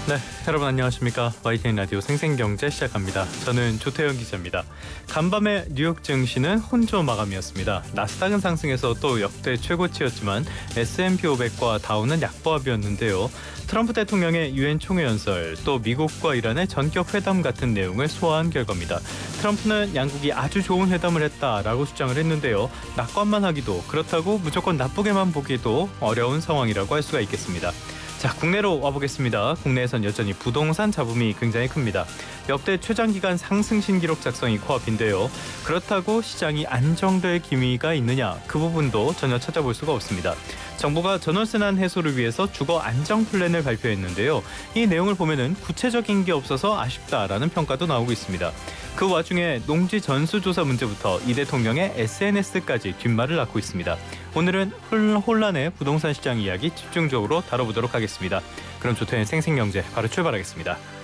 네, 여러분 안녕하십니까? YTN 라디오 생생경제 시작합니다. 저는 조태현 기자입니다. 간밤에 뉴욕 증시는 혼조 마감이었습니다. 나스닥은 상승해서 또 역대 최고치였지만 S&P 500과 다우는 약보합이었는데요. 트럼프 대통령의 유엔 총회 연설, 또 미국과 이란의 전격 회담 같은 내용을 소화한 결과입니다. 트럼프는 양국이 아주 좋은 회담을 했다라고 주장을 했는데요. 낙관만 하기도, 그렇다고 무조건 나쁘게만 보기도 어려운 상황이라고 할 수가 있겠습니다. 자, 국내로 와보겠습니다. 국내에선 여전히 부동산 잡음이 굉장히 큽니다. 역대 최장기간 상승 신기록 작성이 코앞인데요. 그렇다고 시장이 안정될 기미가 있느냐, 그 부분도 전혀 찾아볼 수가 없습니다. 정부가 전월세난 해소를 위해서 주거 안정 플랜을 발표했는데요. 이 내용을 보면은 구체적인 게 없어서 아쉽다라는 평가도 나오고 있습니다. 그 와중에 농지 전수조사 문제부터 이 대통령의 SNS까지 뒷말을 낳고 있습니다. 오늘은 혼란의 부동산 시장 이야기 집중적으로 다뤄보도록 하겠습니다. 그럼 조태현 생생경제 바로 출발하겠습니다.